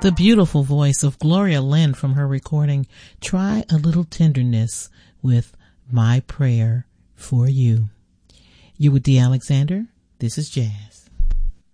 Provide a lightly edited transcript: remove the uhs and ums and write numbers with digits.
the beautiful voice of Gloria Lynn from her recording, Try a Little Tenderness, with My Prayer for You. You with D. Alexander. This is Jazz.